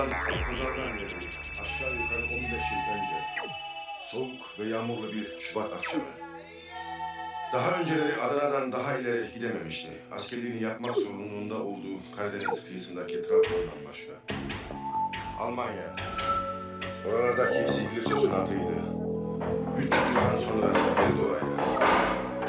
Ozan'dan geldi. Aşağı yukarı 15 yıl önce. Soğuk ve yağmurlu bir Şubat akşamı. Daha önceleri Adana'dan daha ileri gidememişti. Askerliğini yapmak zorunluluğunda olduğu Karadeniz kıyısındaki Trabzon'dan başka. Almanya. Oralardaki sivil sözün atıydı. 3 çocuktan sonra geldi oraya.